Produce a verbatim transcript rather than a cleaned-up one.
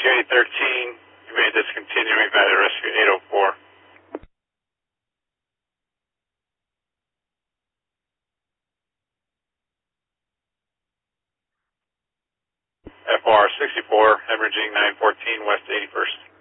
Rescue eight thirteen, you may discontinue United Rescue eight oh four. F R sixty-four, hemorrhaging nine fourteen West eighty-first.